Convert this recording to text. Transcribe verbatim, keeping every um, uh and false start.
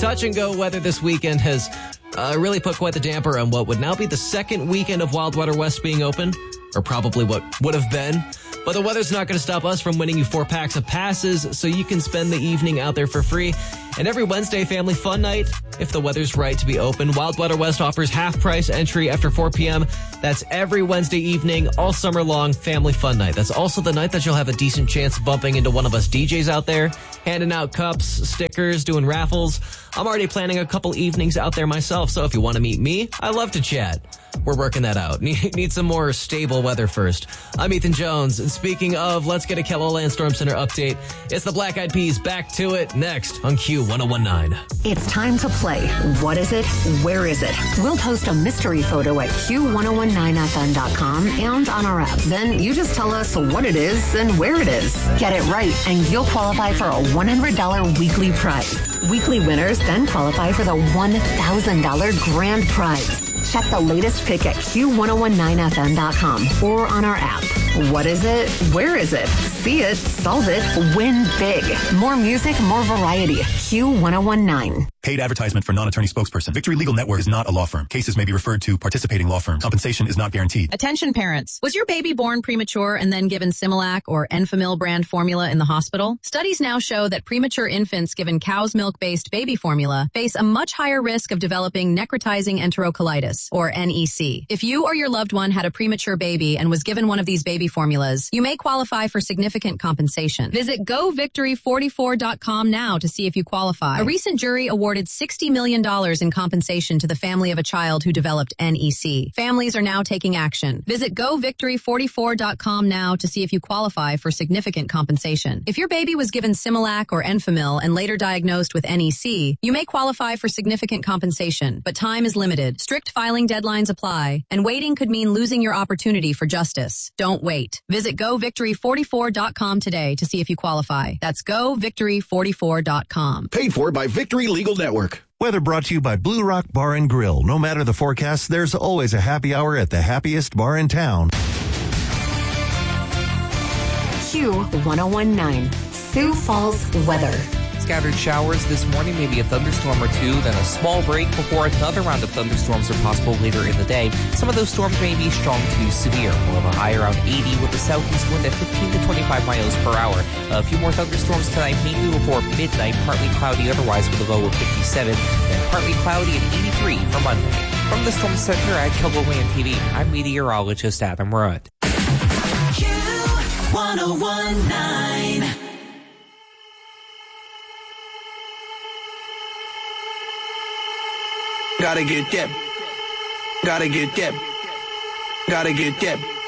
Touch and go weather this weekend has uh, really put quite the damper on what would now be the second weekend of Wild Water West being open, or probably what would have been. But the weather's not going to stop us from winning you four packs of passes so you can spend the evening out there for free. And every Wednesday family fun night, if the weather's right to be open, Wild Water West offers half-price entry after four p.m. That's every Wednesday evening, all summer long, family fun night. That's also the night that you'll have a decent chance of bumping into one of us D Js out there, handing out cups, stickers, doing raffles. I'm already planning a couple evenings out there myself, so if you want to meet me, I love to chat. We're working that out. Need, need some more stable weather first. I'm Ethan Jones, and speaking of, let's get a KELOLAND Storm Center update. It's the Black Eyed Peas. Back to it next on Q one oh one nine. It's time to play. What is it? Where is it? We'll post a mystery photo at Q ten nineteen F M dot com and on our app. Then you just tell us what it is and where it is. Get it right, and you'll qualify for a one hundred dollars weekly prize. Weekly winners then qualify for the one thousand dollars grand prize. Check the latest pick at Q ten nineteen F M dot com or on our app. What is it? Where is it? See it, solve it, win big. More music, more variety. Q ten nineteen. Paid advertisement for non-attorney spokesperson. Victory Legal Network is not a law firm. Cases may be referred to participating law firms. Compensation is not guaranteed. Attention parents. Was your baby born premature and then given Similac or Enfamil brand formula in the hospital? Studies now show that premature infants given cow's milk-based baby formula face a much higher risk of developing necrotizing enterocolitis, or N E C. If you or your loved one had a premature baby and was given one of these baby formulas, you may qualify for significant compensation. Visit go victory forty-four dot com now to see if you qualify. A recent jury awarded sixty million dollars in compensation to the family of a child who developed N E C. Families are now taking action. Visit go victory forty-four dot com now to see if you qualify for significant compensation. If your baby was given Similac or Enfamil and later diagnosed with N E C, you may qualify for significant compensation, but time is limited. Strict filing deadlines apply, and waiting could mean losing your opportunity for justice. Don't wait. Visit go victory forty-four dot com today to see if you qualify. That's go victory forty-four dot com. Paid for by Victory Legal Network. Weather brought to you by Blue Rock Bar and Grill. No matter the forecast, there's always a happy hour at the happiest bar in town. Q ten nineteen. Sioux Falls weather. Scattered showers this morning, maybe a thunderstorm or two, then a small break before another round of thunderstorms are possible later in the day. Some of those storms may be strong to severe. We'll have a high around eighty with the southeast wind at fifteen to twenty-five miles per hour. A few more thunderstorms tonight, mainly before midnight, partly cloudy otherwise with a low of fifty-seven, then partly cloudy at eighty-three for Monday. From the Storm Center at KELOLAND T V, I'm meteorologist Adam Rudd. Q ten nineteen. Gotta get that, gotta get that, gotta get that.